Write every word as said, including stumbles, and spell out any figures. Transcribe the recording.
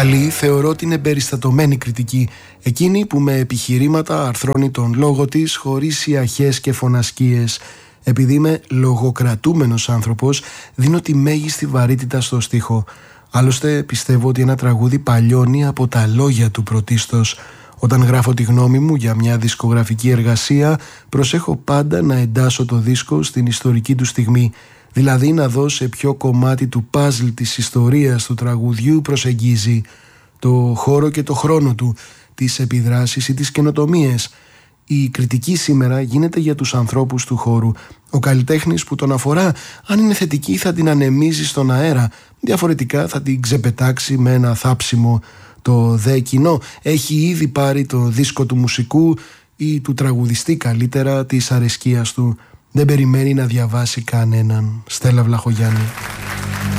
Καλή θεωρώ την εμπεριστατωμένη κριτική, εκείνη που με επιχειρήματα αρθρώνει τον λόγο της χωρίς ιαχές και φωνασκίες. Επειδή είμαι λογοκρατούμενος άνθρωπος, δίνω τη μέγιστη βαρύτητα στο στίχο. Άλλωστε πιστεύω ότι ένα τραγούδι παλιώνει από τα λόγια του πρωτίστως. Όταν γράφω τη γνώμη μου για μια δισκογραφική εργασία, προσέχω πάντα να εντάσσω το δίσκο στην ιστορική του στιγμή. Δηλαδή να δω σε ποιο κομμάτι του παζλ της ιστορίας του τραγουδιού προσεγγίζει, το χώρο και το χρόνο του, τις επιδράσεις ή τις καινοτομίες. Η κριτική σήμερα γίνεται για τους ανθρώπους του χώρου. Ο καλλιτέχνης που τον αφορά, αν είναι θετική, θα την ανεμίζει στον αέρα, διαφορετικά θα την ξεπετάξει με ένα θάψιμο. Το δε κοινό έχει ήδη πάρει το δίσκο του μουσικού ή του τραγουδιστή καλύτερα της αρεσκίας του. Δεν περιμένει να διαβάσει κανέναν. Στέλλα Βλαχογιάννη.